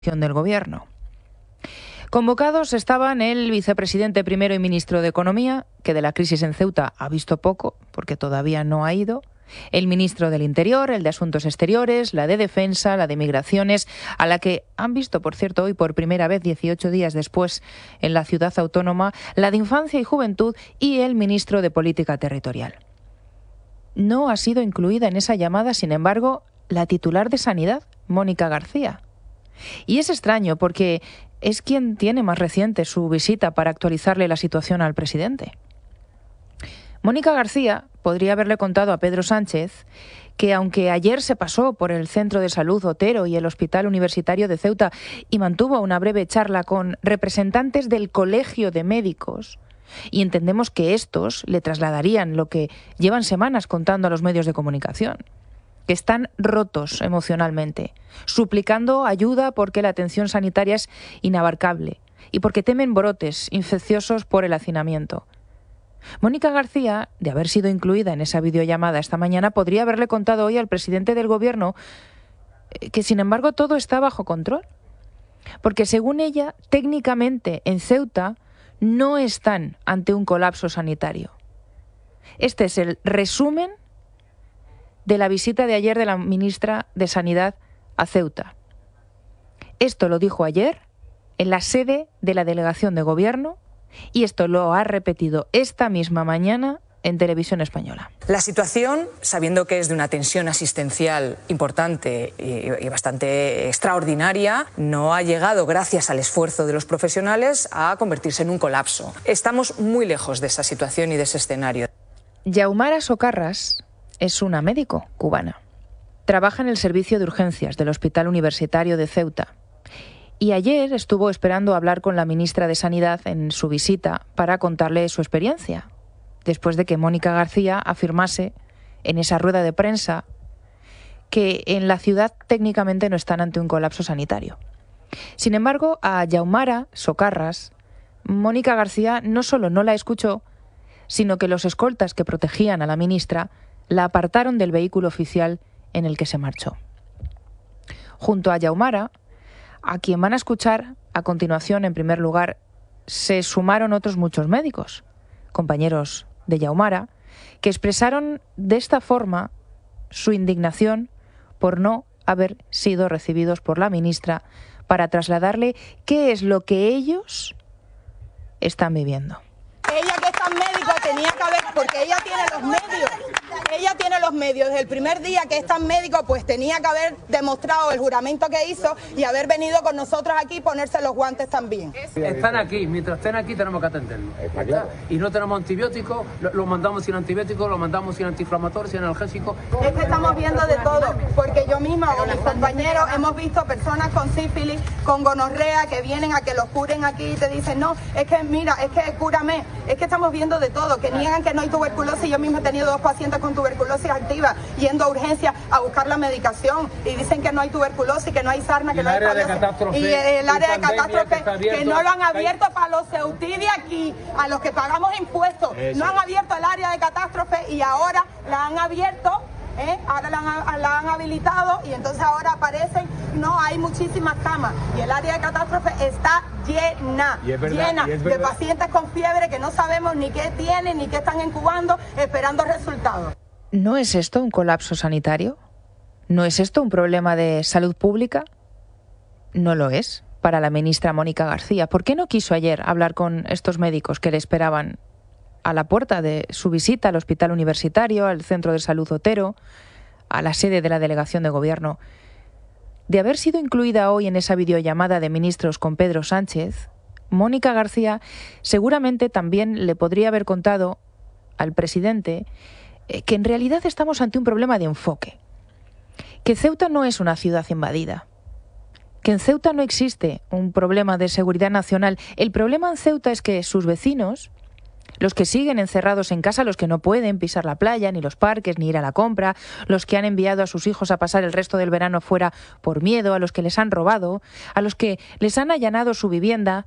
del Gobierno. Convocados estaban el vicepresidente primero y ministro de Economía, que de la crisis en Ceuta ha visto poco, porque todavía no ha ido, el ministro del Interior, el de Asuntos Exteriores, la de Defensa, la de Migraciones, a la que han visto, por cierto, hoy por primera vez, 18 días después, en la ciudad autónoma, la de Infancia y Juventud y el ministro de Política Territorial. No ha sido incluida en esa llamada, sin embargo, la titular de Sanidad, Mónica García. Y es extraño porque es quien tiene más reciente su visita para actualizarle la situación al presidente. Mónica García podría haberle contado a Pedro Sánchez que aunque ayer se pasó por el Centro de Salud Otero y el Hospital Universitario de Ceuta y mantuvo una breve charla con representantes del Colegio de Médicos, y entendemos que estos le trasladarían lo que llevan semanas contando a los medios de comunicación, que están rotos emocionalmente, suplicando ayuda porque la atención sanitaria es inabarcable y porque temen brotes infecciosos por el hacinamiento. Mónica García, de haber sido incluida en esa videollamada esta mañana, podría haberle contado hoy al presidente del Gobierno que, sin embargo, todo está bajo control. Porque, según ella, técnicamente en Ceuta no están ante un colapso sanitario. Este es el resumen de la visita de ayer de la ministra de Sanidad a Ceuta. Esto lo dijo ayer en la sede de la delegación de Gobierno y esto lo ha repetido esta misma mañana en Televisión Española. La situación, sabiendo que es de una tensión asistencial importante y bastante extraordinaria, no ha llegado, gracias al esfuerzo de los profesionales, a convertirse en un colapso. Estamos muy lejos de esa situación y de ese escenario. Yaumara Socarras es una médico cubana. Trabaja en el servicio de urgencias del Hospital Universitario de Ceuta. Y ayer estuvo esperando hablar con la ministra de Sanidad en su visita para contarle su experiencia, después de que Mónica García afirmase en esa rueda de prensa que en la ciudad técnicamente no están ante un colapso sanitario. Sin embargo, a Yaumara Socarras, Mónica García no solo no la escuchó, sino que los escoltas que protegían a la ministra la apartaron del vehículo oficial en el que se marchó. Junto a Yaumara, a quien van a escuchar a continuación, en primer lugar, se sumaron otros muchos médicos, compañeros de Yaumara, que expresaron de esta forma su indignación por no haber sido recibidos por la ministra para trasladarle qué es lo que ellos están viviendo. Ella, que es tan médico, tenía que haber, porque ella tiene los medios, desde el primer día que es tan médico, pues tenía que haber demostrado el juramento que hizo y haber venido con nosotros aquí y ponerse los guantes también. Están aquí, mientras estén aquí tenemos que atenderlos. Y no tenemos antibióticos, los mandamos sin antibióticos, los mandamos sin antiinflamatorios, sin analgésicos. Es que estamos viendo de todo, porque yo misma o mis compañeros hemos visto personas con sífilis, con gonorrea, que vienen a que los curen aquí y te dicen, no, es que mira, es que cúrame. Es que estamos viendo de todo, que niegan que no hay tuberculosis. Yo misma he tenido 2 pacientes con tuberculosis activa yendo a urgencias a buscar la medicación y dicen que no hay tuberculosis, que no hay sarna, que no hay catástrofe. Y el área de catástrofe que no lo han abierto para los ceutí de aquí, a los que pagamos impuestos. No han abierto el área de catástrofe y ahora la han abierto. Ahora la han habilitado y entonces ahora aparecen, no, hay muchísimas camas y el área de catástrofe está llena de pacientes con fiebre que no sabemos ni qué tienen ni qué están incubando, esperando resultados. ¿No es esto un colapso sanitario? ¿No es esto un problema de salud pública? No lo es para la ministra Mónica García. ¿Por qué no quiso ayer hablar con estos médicos que le esperaban a la puerta de su visita al Hospital Universitario, al Centro de Salud Otero, a la sede de la Delegación de Gobierno? De haber sido incluida hoy en esa videollamada de ministros con Pedro Sánchez, Mónica García seguramente también le podría haber contado al presidente que en realidad estamos ante un problema de enfoque, que Ceuta no es una ciudad invadida, que en Ceuta no existe un problema de seguridad nacional. El problema en Ceuta es que sus vecinos, los que siguen encerrados en casa, los que no pueden pisar la playa, ni los parques, ni ir a la compra, los que han enviado a sus hijos a pasar el resto del verano fuera por miedo, a los que les han robado, a los que les han allanado su vivienda.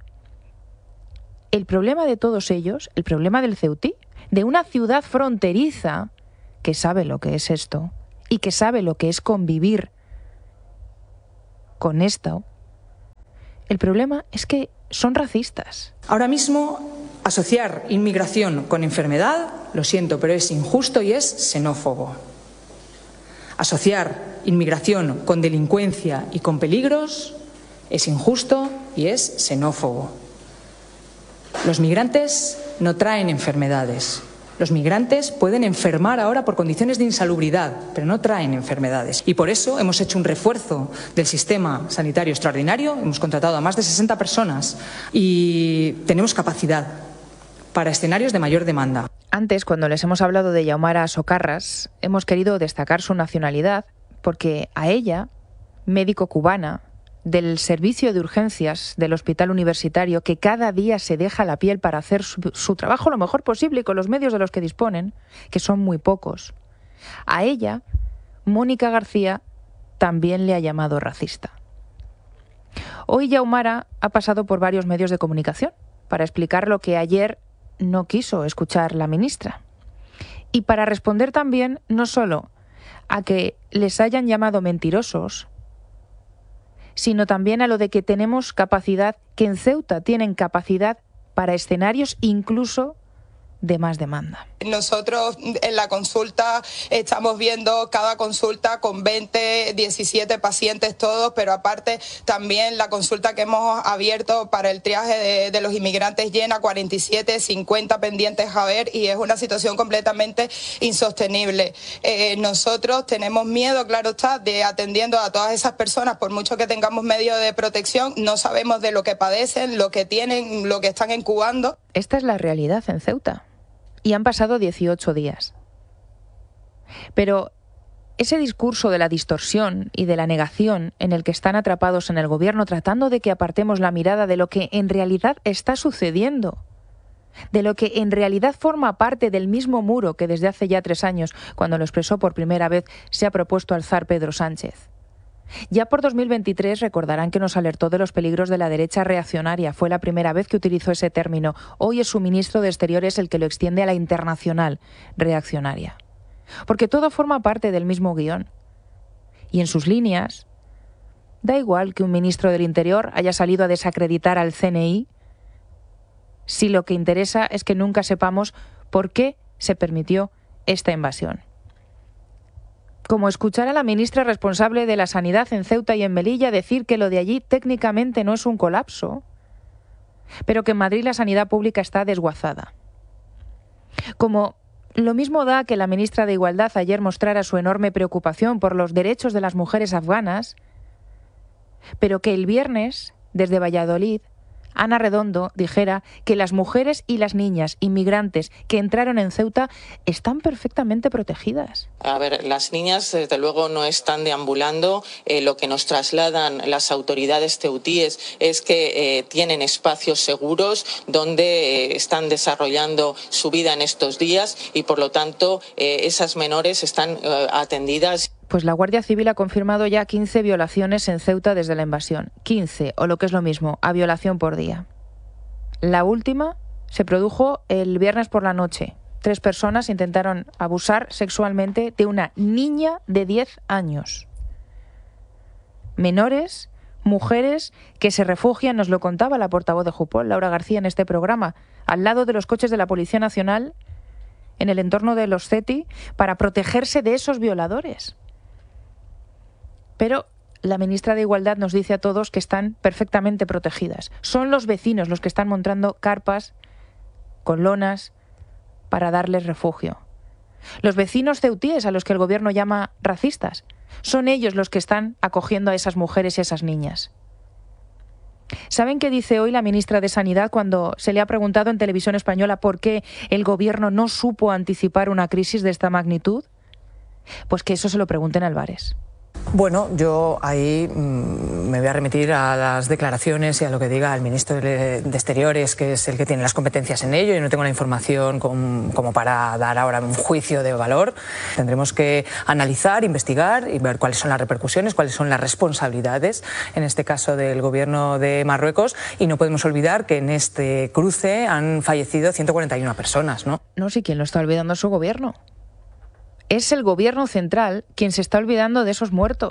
El problema de todos ellos, el problema del ceutí, de una ciudad fronteriza que sabe lo que es esto y que sabe lo que es convivir con esto, El problema es que son racistas. Ahora mismo, asociar inmigración con enfermedad, lo siento, pero es injusto y es xenófobo. Asociar inmigración con delincuencia y con peligros es injusto y es xenófobo. Los migrantes no traen enfermedades. Los migrantes pueden enfermar ahora por condiciones de insalubridad, pero no traen enfermedades. Y por eso hemos hecho un refuerzo del sistema sanitario extraordinario, hemos contratado a más de 60 personas y tenemos capacidad para escenarios de mayor demanda. Antes, cuando les hemos hablado de Yaumara Socarras, hemos querido destacar su nacionalidad porque a ella, médico cubana, del servicio de urgencias del Hospital Universitario, que cada día se deja la piel para hacer su trabajo lo mejor posible y con los medios de los que disponen, que son muy pocos. A ella, Mónica García también le ha llamado racista. Hoy Yaumara ha pasado por varios medios de comunicación para explicar lo que ayer no quiso escuchar la ministra. Y para responder también no solo a que les hayan llamado mentirosos, sino también a lo de que tenemos capacidad, que en Ceuta tienen capacidad para escenarios incluso de más demanda. Nosotros en la consulta estamos viendo cada consulta con 20, 17 pacientes todos, pero aparte también la consulta que hemos abierto para el triaje de los inmigrantes llena, 47, 50 pendientes a ver, y es una situación completamente insostenible. Nosotros tenemos miedo, claro está, de atendiendo a todas esas personas, por mucho que tengamos medios de protección, no sabemos de lo que padecen, lo que tienen, lo que están incubando. Esta es la realidad en Ceuta. Y han pasado 18 días. Pero ese discurso de la distorsión y de la negación en el que están atrapados en el gobierno, tratando de que apartemos la mirada de lo que en realidad está sucediendo, de lo que en realidad forma parte del mismo muro que desde hace ya 3 años, cuando lo expresó por primera vez, se ha propuesto alzar Pedro Sánchez. Ya por 2023 recordarán que nos alertó de los peligros de la derecha reaccionaria. Fue la primera vez que utilizó ese término. Hoy es su ministro de Exteriores el que lo extiende a la internacional reaccionaria. Porque todo forma parte del mismo guión. Y en sus líneas, da igual que un ministro del Interior haya salido a desacreditar al CNI, si lo que interesa es que nunca sepamos por qué se permitió esta invasión. Como escuchar a la ministra responsable de la Sanidad en Ceuta y en Melilla decir que lo de allí técnicamente no es un colapso, pero que en Madrid la sanidad pública está desguazada. Como lo mismo da que la ministra de Igualdad ayer mostrara su enorme preocupación por los derechos de las mujeres afganas, pero que el viernes, desde Valladolid, Ana Redondo dijera que las mujeres y las niñas inmigrantes que entraron en Ceuta están perfectamente protegidas. A ver, las niñas desde luego no están deambulando. Lo que nos trasladan las autoridades ceutíes es que tienen espacios seguros donde están desarrollando su vida en estos días y por lo tanto esas menores están atendidas. Pues la Guardia Civil ha confirmado ya 15 violaciones en Ceuta desde la invasión. 15, o lo que es lo mismo, a violación por día. La última se produjo el viernes por la noche. 3 personas intentaron abusar sexualmente de una niña de 10 años. Menores, mujeres que se refugian, nos lo contaba la portavoz de Jupol, Laura García, en este programa, al lado de los coches de la Policía Nacional, en el entorno de los CETI, para protegerse de esos violadores. Pero la ministra de Igualdad nos dice a todos que están perfectamente protegidas. Son los vecinos los que están montando carpas con lonas para darles refugio. Los vecinos ceutíes a los que el gobierno llama racistas, son ellos los que están acogiendo a esas mujeres y a esas niñas. ¿Saben qué dice hoy la ministra de Sanidad cuando se le ha preguntado en Televisión Española por qué el gobierno no supo anticipar una crisis de esta magnitud? Pues que eso se lo pregunten a Álvarez. Bueno, yo ahí me voy a remitir a las declaraciones y a lo que diga el ministro de Exteriores, que es el que tiene las competencias en ello. Yo no tengo la información como para dar ahora un juicio de valor. Tendremos que analizar, investigar y ver cuáles son las repercusiones, cuáles son las responsabilidades, en este caso del gobierno de Marruecos. Y no podemos olvidar que en este cruce han fallecido 141 personas, ¿no? No sé quién lo está olvidando, es su gobierno. Es el gobierno central quien se está olvidando de esos muertos,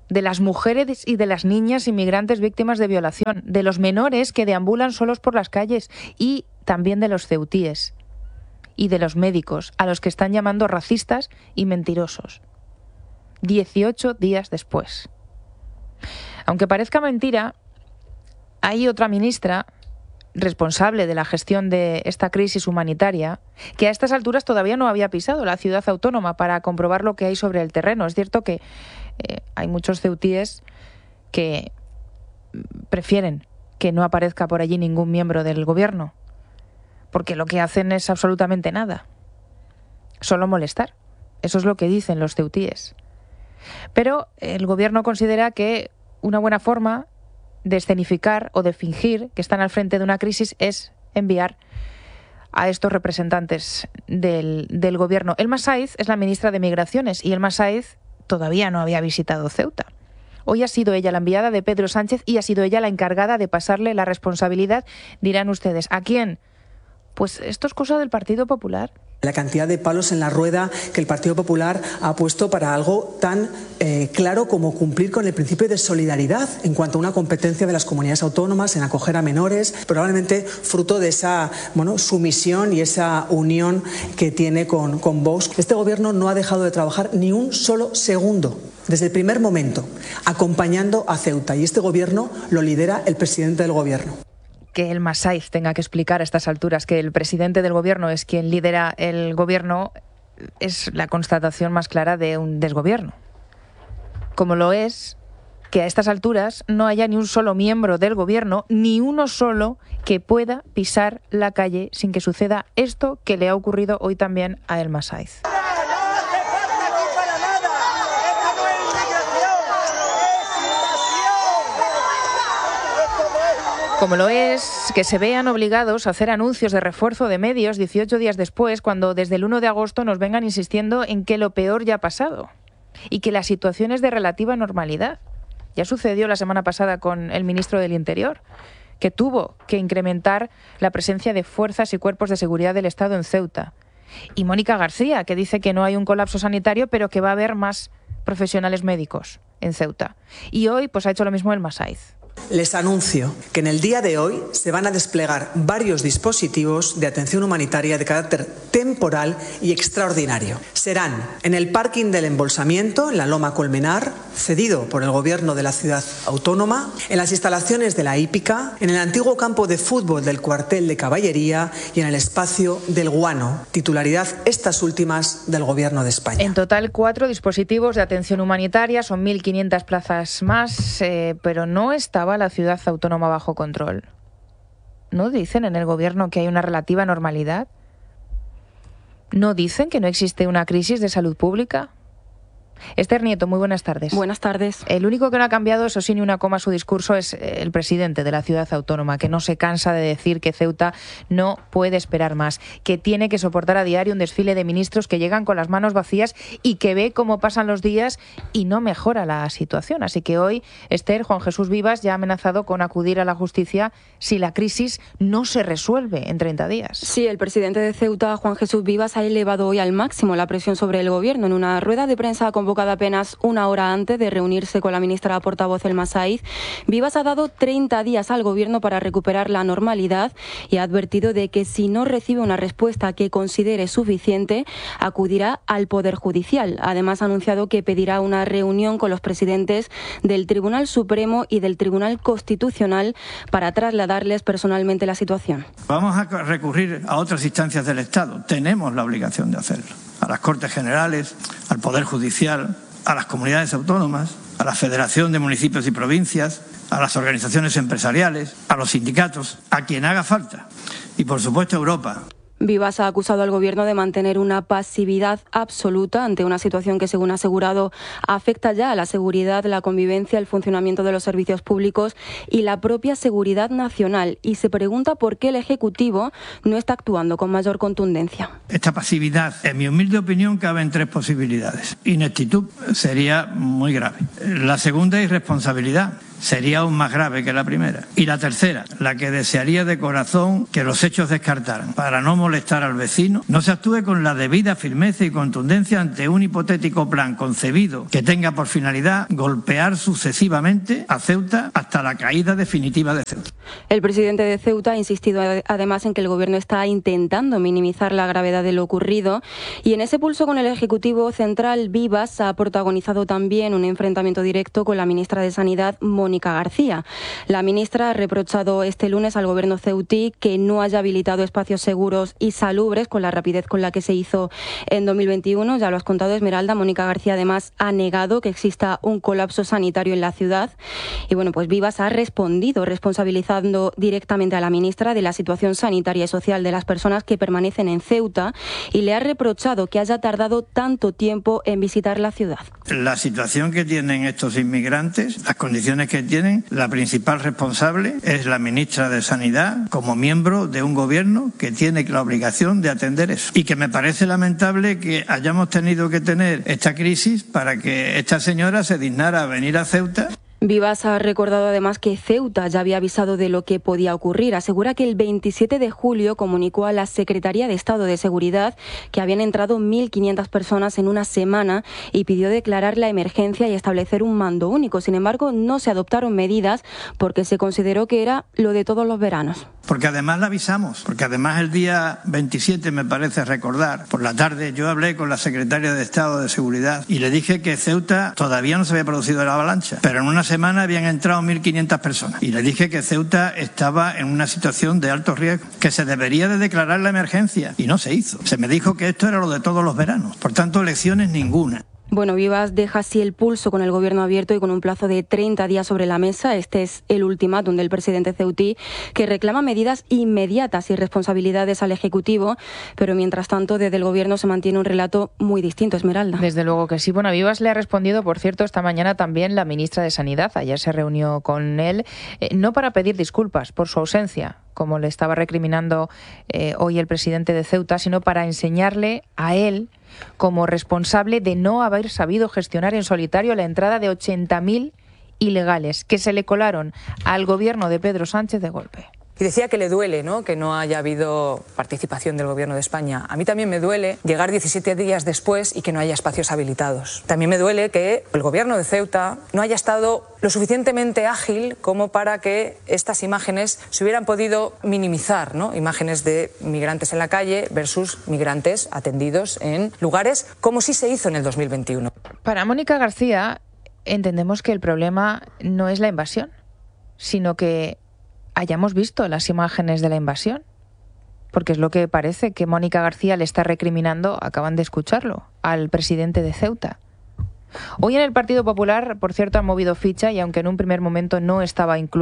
de las mujeres y de las niñas inmigrantes víctimas de violación, de los menores que deambulan solos por las calles y también de los ceutíes y de los médicos, a los que están llamando racistas y mentirosos. 18 días después. Aunque parezca mentira, hay otra ministra responsable de la gestión de esta crisis humanitaria que a estas alturas todavía no había pisado la ciudad autónoma para comprobar lo que hay sobre el terreno. Es cierto que hay muchos ceutíes que prefieren que no aparezca por allí ningún miembro del gobierno, porque lo que hacen es absolutamente nada, solo molestar. Eso es lo que dicen los ceutíes. Pero el gobierno considera que una buena forma de escenificar o de fingir que están al frente de una crisis es enviar a estos representantes del gobierno. Elma Saiz es la ministra de Migraciones y Elma Saiz todavía no había visitado Ceuta. Hoy ha sido ella la enviada de Pedro Sánchez y ha sido ella la encargada de pasarle la responsabilidad. Dirán ustedes, ¿a quién? Pues esto es cosa del Partido Popular. La cantidad de palos en la rueda que el Partido Popular ha puesto para algo tan claro como cumplir con el principio de solidaridad en cuanto a una competencia de las comunidades autónomas en acoger a menores, probablemente fruto de esa sumisión y esa unión que tiene con Vox. Este gobierno no ha dejado de trabajar ni un solo segundo, desde el primer momento, acompañando a Ceuta, y este gobierno lo lidera el presidente del gobierno. Que Elma Saiz tenga que explicar a estas alturas que el presidente del gobierno es quien lidera el gobierno es la constatación más clara de un desgobierno. Como lo es que a estas alturas no haya ni un solo miembro del gobierno, ni uno solo que pueda pisar la calle sin que suceda esto que le ha ocurrido hoy también a Elma Saiz. Como lo es que se vean obligados a hacer anuncios de refuerzo de medios 18 días después, cuando desde el 1 de agosto nos vengan insistiendo en que lo peor ya ha pasado y que la situación es de relativa normalidad. Ya sucedió la semana pasada con el ministro del Interior, que tuvo que incrementar la presencia de fuerzas y cuerpos de seguridad del Estado en Ceuta. Y Mónica García, que dice que no hay un colapso sanitario, pero que va a haber más profesionales médicos en Ceuta. Y hoy pues ha hecho lo mismo Elma Saiz. Les anuncio que en el día de hoy se van a desplegar varios dispositivos de atención humanitaria de carácter temporal y extraordinario. Serán en el parking del embolsamiento, en la Loma Colmenar, cedido por el gobierno de la ciudad autónoma, en las instalaciones de la hípica, en el antiguo campo de fútbol del cuartel de caballería y en el espacio del Guano, titularidad estas últimas del gobierno de España. En total 4 dispositivos de atención humanitaria, son 1.500 plazas más, pero no estaba la ciudad autónoma bajo control. ¿No dicen en el gobierno que hay una relativa normalidad? ¿No dicen que no existe una crisis de salud pública? Esther Nieto, muy buenas tardes. Buenas tardes. El único que no ha cambiado, eso sí, ni una coma su discurso es el presidente de la ciudad autónoma, que no se cansa de decir que Ceuta no puede esperar más, que tiene que soportar a diario un desfile de ministros que llegan con las manos vacías y que ve cómo pasan los días y no mejora la situación. Así que hoy, Esther, Juan Jesús Vivas ya ha amenazado con acudir a la justicia si la crisis no se resuelve en 30 días. Sí, el presidente de Ceuta, Juan Jesús Vivas, ha elevado hoy al máximo la presión sobre el gobierno en una rueda de prensa convocada apenas una hora antes de reunirse con la ministra portavoz Elma Saiz. Vivas ha dado 30 días al gobierno para recuperar la normalidad y ha advertido de que si no recibe una respuesta que considere suficiente, acudirá al Poder Judicial. Además, ha anunciado que pedirá una reunión con los presidentes del Tribunal Supremo y del Tribunal Constitucional para trasladarles personalmente la situación. Vamos a recurrir a otras instancias del Estado. Tenemos la obligación de hacerlo. A las Cortes Generales, al Poder Judicial, a las comunidades autónomas, a la Federación de Municipios y Provincias, a las organizaciones empresariales, a los sindicatos, a quien haga falta y, por supuesto, a Europa. Vivas ha acusado al gobierno de mantener una pasividad absoluta ante una situación que, según ha asegurado, afecta ya a la seguridad, la convivencia, el funcionamiento de los servicios públicos y la propia seguridad nacional. Y se pregunta por qué el Ejecutivo no está actuando con mayor contundencia. Esta pasividad, en mi humilde opinión, cabe en 3 posibilidades. Ineptitud sería muy grave. La segunda es irresponsabilidad. sería aún más grave que la primera. Y la tercera, la que desearía de corazón que los hechos descartaran. Para no molestar al vecino, no se actúe con la debida firmeza y contundencia ante un hipotético plan concebido que tenga por finalidad golpear sucesivamente a Ceuta hasta la caída definitiva de Ceuta. El presidente de Ceuta ha insistido además en que el Gobierno está intentando minimizar la gravedad de lo ocurrido, y en ese pulso con el Ejecutivo Central, Vivas ha protagonizado también un enfrentamiento directo con la ministra de Sanidad, Mónica García. La ministra ha reprochado este lunes al Gobierno ceutí que no haya habilitado espacios seguros y salubres con la rapidez con la que se hizo en 2021. Ya lo has contado, Esmeralda. Mónica García además ha negado que exista un colapso sanitario en la ciudad. Y bueno, pues Vivas ha respondido responsabilizando directamente a la ministra de la situación sanitaria y social de las personas que permanecen en Ceuta, y le ha reprochado que haya tardado tanto tiempo en visitar la ciudad. La situación que tienen estos inmigrantes, las condiciones que tienen, la principal responsable es la ministra de Sanidad como miembro de un gobierno que tiene la obligación de atender eso. Y que me parece lamentable que hayamos tenido que tener esta crisis para que esta señora se dignara a venir a Ceuta. Vivas ha recordado además que Ceuta ya había avisado de lo que podía ocurrir. Asegura que el 27 de julio comunicó a la Secretaría de Estado de Seguridad que habían entrado 1.500 personas en una semana y pidió declarar la emergencia y establecer un mando único. Sin embargo, no se adoptaron medidas porque se consideró que era lo de todos los veranos. Porque además la avisamos, porque además el día 27, me parece recordar, por la tarde yo hablé con la Secretaria de Estado de Seguridad y le dije que Ceuta todavía no se había producido la avalancha, pero en una semana habían entrado 1.500 personas. Y le dije que Ceuta estaba en una situación de alto riesgo, que se debería de declarar la emergencia, y no se hizo. Se me dijo que esto era lo de todos los veranos, por tanto lecciones ninguna. Bueno, Vivas deja así el pulso con el Gobierno abierto y con un plazo de 30 días sobre la mesa. Este es el ultimátum del presidente ceutí, que reclama medidas inmediatas y responsabilidades al Ejecutivo, pero mientras tanto desde el Gobierno se mantiene un relato muy distinto, Esmeralda. Desde luego que sí. Bueno, a Vivas le ha respondido, por cierto, esta mañana también la ministra de Sanidad. Ayer se reunió con él, no para pedir disculpas por su ausencia, como le estaba recriminando hoy el presidente de Ceuta, sino para enseñarle a él como responsable de no haber sabido gestionar en solitario la entrada de 80.000 ilegales que se le colaron al gobierno de Pedro Sánchez de golpe. Y decía que le duele, ¿no?, que no haya habido participación del Gobierno de España. A mí también me duele llegar 17 días después y que no haya espacios habilitados. También me duele que el Gobierno de Ceuta no haya estado lo suficientemente ágil como para que estas imágenes se hubieran podido minimizar, ¿no? Imágenes de migrantes en la calle versus migrantes atendidos en lugares, como sí se hizo en el 2021. Para Mónica García, entendemos que el problema no es la invasión, sino que hayamos visto las imágenes de la invasión, porque es lo que parece que Mónica García le está recriminando, acaban de escucharlo, al presidente de Ceuta. Hoy en el Partido Popular, por cierto, han movido ficha y aunque en un primer momento no estaba incluido